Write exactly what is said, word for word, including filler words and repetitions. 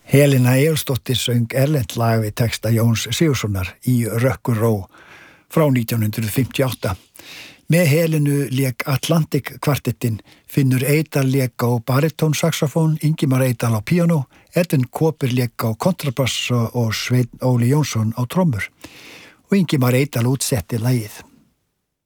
Helena Eyjólfsdóttir söng erlent lag við texta Jóns Sigurðssonar Í rökkurró frá nítján hundruð fimmtíu og átta. Með Helenu lék Atlantic kvartettinn, Finnur Eydal lék á baritónsaxofón, Ingimar Eydal á píanó, Edvin Kåper lék á kontrabass og Sveinn Óli Jónsson á trommur. Og Ingimar Eydal útsetti lagið.